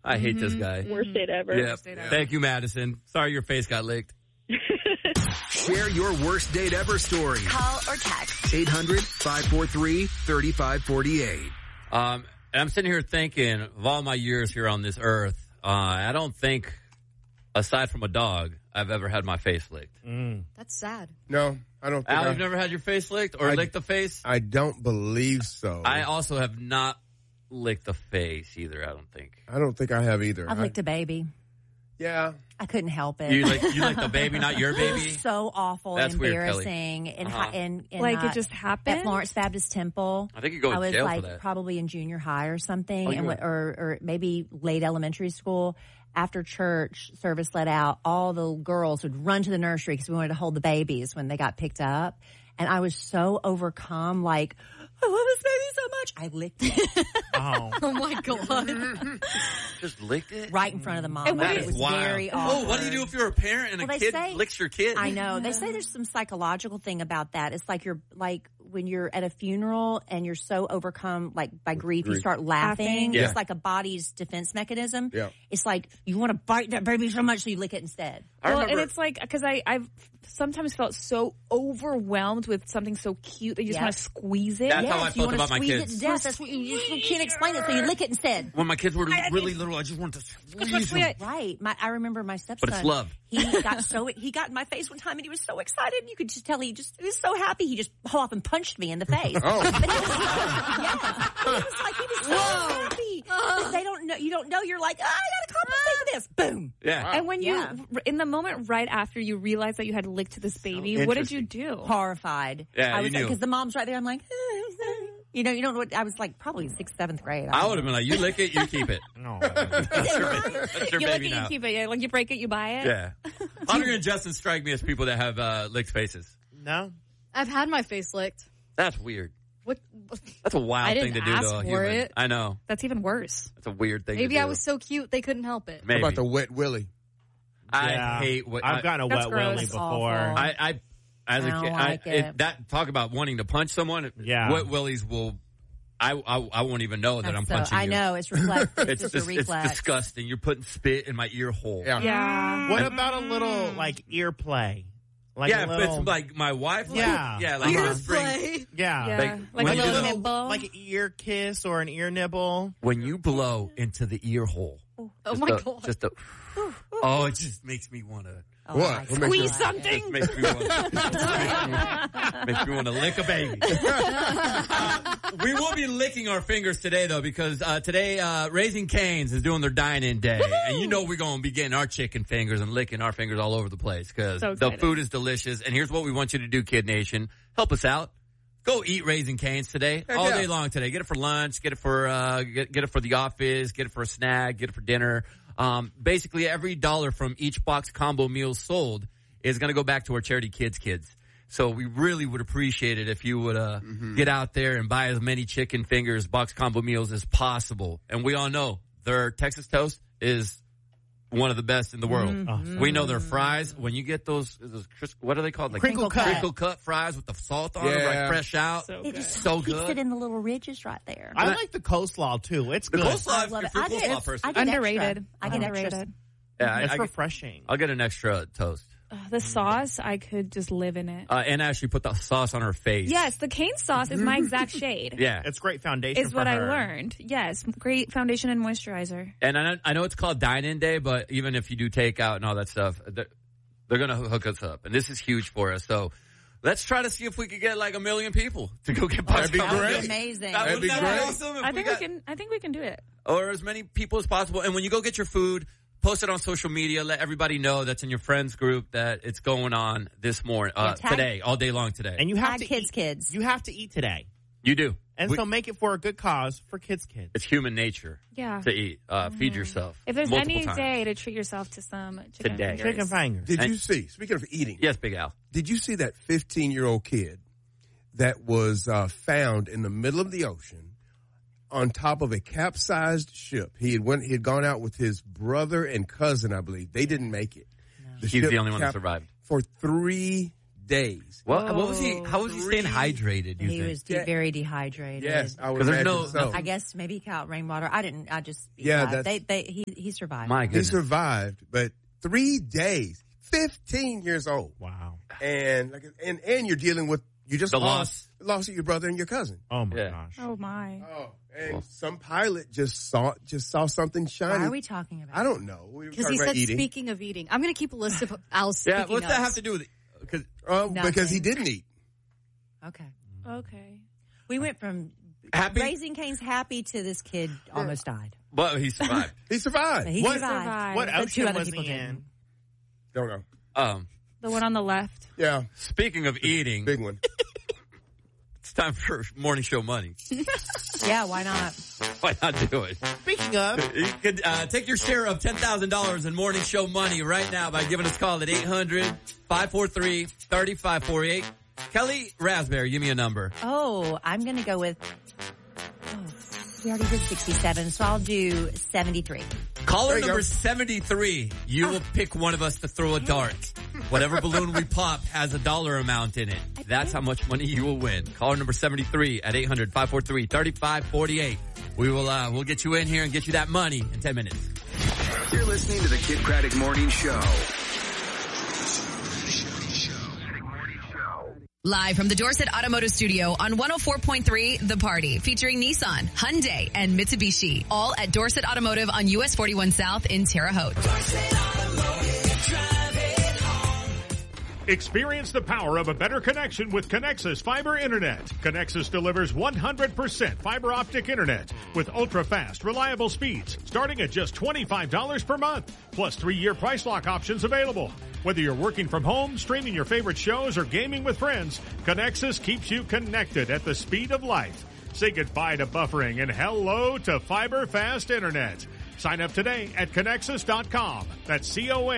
I hate this guy. Worst date ever. Yeah. Thank you, Madison. Sorry your face got licked. Share your worst date ever story. Call or text. 800-543-3548. And I'm sitting here thinking of all my years here on this earth, I don't think, aside from a dog, I've ever had my face licked. That's sad. No, I don't think Al, you've never had your face licked or licked the face? I don't believe so. I also have not licked the face either, I don't think. I don't think I have either. I've licked a baby. Yeah. I couldn't help it. You like the baby, not your baby? So awful, That's and weird, embarrassing. Kelly. It just happened at Florence Baptist Temple. I think you go to I was jail like for that. probably in junior high or something, Oh, or maybe late elementary school. After church service let out, all the girls would run to the nursery because we wanted to hold the babies when they got picked up. And I was so overcome, like, I love this baby so much. I licked it. Oh my God. Just licked it? Right in front of the mom. And It was very awkward. Oh, what do you do if you're a parent and Well, a they kid say- licks your kid? I know. They say there's some psychological thing about that. It's like when you're at a funeral and you're so overcome by grief, you start laughing. Yeah. It's like a body's defense mechanism. Yeah. It's like you want to bite that baby so much so you lick it instead. Well, and it's like, because I've sometimes felt so overwhelmed with something so cute that you just want to squeeze it. That's how I you felt want about to my squeeze kids. it to death. That's what you can't explain it, so you lick it instead. When my kids were really little, I just wanted to squeeze them. Right. I remember my stepson. But it's love. He got in my face one time and he was so excited. And you could just tell he was so happy. He just pulled up and punched me in the face. Oh. But he was so happy. But they don't know. You don't know. You're like, I got to compensate for this. Boom. Yeah. And when in the moment right after you realized that you had licked this baby, what did you do? Horrified. Yeah, I was you knew. because the mom's right there. I'm like, you don't know what I was like. Probably 6th, 7th grade. I would have been like, you lick it, you keep it. No. That's your You lick baby it, now. you keep it. Yeah, like you break it, you buy it. Yeah. Audrey and Justin strike me as people that have licked faces. No. I've had my face licked. That's weird. What? That's a wild I thing didn't to do ask to a for human. it. I know. That's even worse. That's a weird thing to do. Maybe I was so cute they couldn't help it. Maybe. How about the wet willy? I hate what I've gotten a That's wet gross. willy That's before. I as a I don't kid, like it. that talk about wanting to punch someone. Yeah. Wet willies will. I won't even know that I'm punching you. I know it's reflex. It's just a it's reflex. disgusting. You're putting spit in my ear hole. Yeah. What about a little like ear play? Like yeah, a if little, it's like my wife. Yeah. Yeah, like Ear spring. play. yeah. Yeah. Like when a you little do the- nibble. like an ear kiss or an ear nibble. When you blow into the ear hole. Oh just my a- God. Just a. Oh, it just makes me want to. Oh, What? my What God. makes you- Squeeze something. Makes me want. Makes me want to lick a baby. We will be licking our fingers today, though, because today Raising Cane's is doing their dine-in day, and you know we're going to be getting our chicken fingers and licking our fingers all over the place because So the excited. food is delicious. And here's what we want you to do, Kid Nation: help us out. Go eat Raising Cane's today, all day long today. Get it for lunch, get it for get it for the office, get it for a snack, get it for dinner. Basically, every dollar from each box combo meal sold is going to go back to our charity Kids. So we really would appreciate it if you would get out there and buy as many chicken fingers, box combo meals as possible. And we all know their Texas toast is one of the best in the world. Mm-hmm. We know their fries. When you get those what are they called? Like Crinkle cut. Crinkle cut fries with the salt on them, Yeah. like fresh out. So It good. just So keeps good. it in the little ridges right there. I like the coleslaw too. It's The good. coleslaw, I if love you're it. a I get- coleslaw person. I get Underrated. extra. I get extra. Underrated. Yeah, It's I get- refreshing. I'll get an extra toast. The sauce, I could just live in it. And actually put the sauce on her face. Yes, the cane sauce is my exact shade. Yeah. It's great foundation. Is for what I her. learned. Yes, great foundation and moisturizer. And I know it's called dine-in day, but even if you do takeout and all that stuff, they're going to hook us up. And this is huge for us. So let's try to see if we could get like 1 million people to go get That'd be Box great. Combo. That'd be amazing. That'd be Wouldn't that great. awesome if I think got- I think we can do it. or as many people as possible. And when you go get your food, post it on social media. Let everybody know that's in your friends group that it's going on this morning, tag- today, all day long today. And you have Tag to kids. You have to eat today, you do. and so make it for a good cause for kids. It's human nature Yeah. to eat. Feed yourself. If there's multiple any times. day to treat yourself to some chicken Today. fingers. Chicken fingers. Did you see, speaking of eating, Yes, Big Al. did you see that 15-year-old kid that was found in the middle of the ocean on top of a capsized ship? He had gone out with his brother and cousin, I believe. They didn't make it. He's the only one that survived. For 3 days. Well, what was he? How was he staying hydrated? You He think? was very dehydrated. Yes, I would 'Cause there's imagine no- so. I guess maybe he caught rainwater. I just Yeah, he survived. My He goodness. survived, but 3 days, 15 years old. Wow. And you're dealing with, you just The lost of your brother and your cousin. Oh my Yeah. gosh. Oh my. Oh, and some pilot just saw something shiny. Why are we talking about? I don't know. We were Because talking he about said, eating. speaking of eating, I'm going to keep a list of Al's Yeah, speaking what's that of. have to do with it? Because Because he didn't eat. Okay. Okay. We went from Happy? Raising Cane's happy to this kid almost died. well, he survived. He survived. But he What- survived. What But ocean two other was people he didn't. in? Don't know. The one on the left. Yeah, Speaking of eating, big one. it's time for morning show money. Yeah, why not? Why not do it? Speaking of, You could take your share of $10,000 in morning show money right now by giving us a call at 800-543-3548. Kelly Raspberry, give me a number. Oh, I'm going to go with. We already did 67, so I'll do 73. Caller There you number go. 73. You will pick one of us to throw a dart. Whatever balloon we pop has a dollar amount in it. That's how much money you will win. Caller number 73 at 800-543-3548. We will we'll get you in here and get you that money in 10 minutes. You're listening to the Kid Craddock Morning Show. Live from the Dorset Automotive Studio on 104.3 The Party, featuring Nissan, Hyundai, and Mitsubishi. All at Dorset Automotive on US 41 South in Terre Haute. Experience the power of a better connection with Connexus Fiber Internet. Connexus delivers 100% fiber optic internet with ultra-fast, reliable speeds starting at just $25 per month, plus 3-year price lock options available. Whether you're working from home, streaming your favorite shows, or gaming with friends, Connexus keeps you connected at the speed of light. Say goodbye to buffering and hello to fiber fast internet. Sign up today at Connexus.com. That's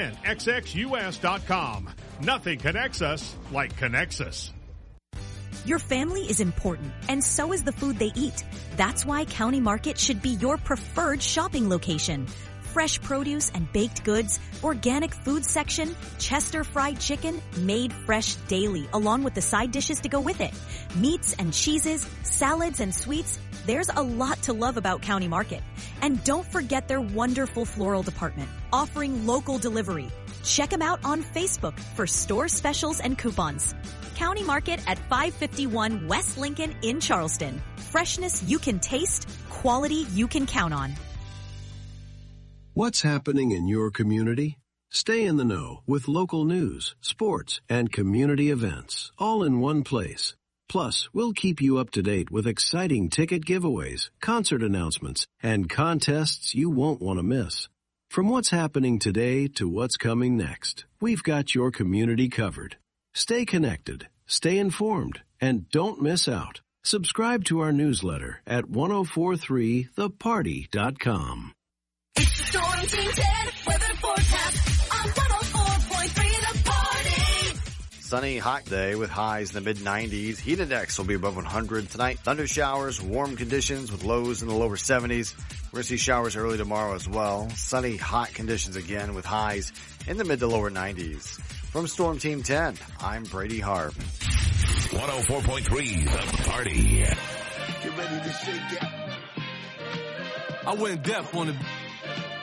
CONXXUS.com. Nothing connects us like Connexus. Your family is important, and so is the food they eat. That's why County Market should be your preferred shopping location. Fresh produce and baked goods, organic food section, Chester fried chicken, made fresh daily, along with the side dishes to go with it. Meats and cheeses, salads and sweets. There's a lot to love about County Market. And don't forget their wonderful floral department, offering local delivery. Check them out on Facebook for store specials and coupons. County Market at 551 West Lincoln in Charleston. Freshness you can taste, quality you can count on. What's happening in your community? Stay in the know with local news, sports, and community events, all in one place. Plus, we'll keep you up to date with exciting ticket giveaways, concert announcements, and contests you won't want to miss. From what's happening today to what's coming next, we've got your community covered. Stay connected, stay informed, and don't miss out. Subscribe to our newsletter at 1043theparty.com. It's the Storm Team 10 weather forecast on 104.3 The Party. Sunny, hot day with highs in the mid-90s. Heat index will be above 100 tonight. Thunder showers, warm conditions with lows in the lower 70s. We're going to see showers early tomorrow as well. Sunny, hot conditions again with highs in the mid to lower 90s. From Storm Team 10, I'm Brady Harp. 104.3 The Party. Get ready to shake it. I went deaf on the